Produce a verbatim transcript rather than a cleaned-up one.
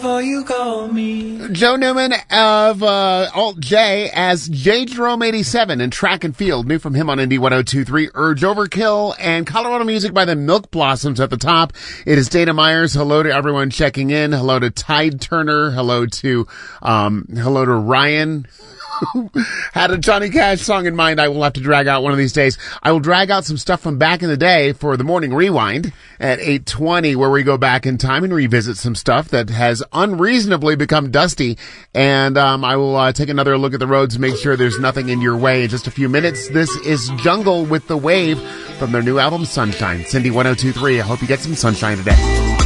Before you call me. Joe Newman of uh, Alt J as J Jerome eighty-seven in Track and Field. New from him on Indie one oh two point three, Urge Overkill, and Colorado music by the Milk Blossoms at the top. It is Dana Myers. Hello to everyone checking in. Hello to Tide Turner. Hello to, um, hello to Ryan. Had a Johnny Cash song in mind I will have to drag out one of these days. I will drag out some stuff from back in the day for the morning rewind at eight twenty, where we go back in time and revisit some stuff that has unreasonably become dusty. And um I will uh, take another look at the roads, make sure there's nothing in your way in just a few minutes. This is Jungle with the Wave from their new album Sunshine. Cindy one oh two point three. I hope you get some sunshine today.